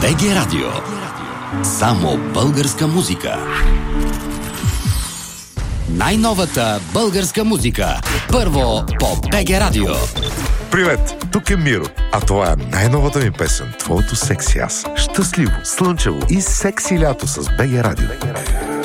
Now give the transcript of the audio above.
БГ Радио. Само българска музика. Най-новата българска музика. Първо по БГ Радио. Привет, тук е Миро, а това е най-новата ми песен, твоето секси аз. Щастливо, слънчево и секси лято с БГ Радио.